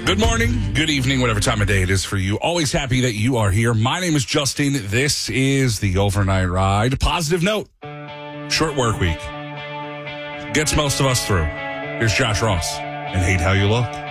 Good morning, good evening, whatever time of day it is for you. Always happy that you are here. My name is Justin. This is the Overnight Ride. Positive note, short work week. Gets most of us through. Here's Josh Ross and Hate How You Look.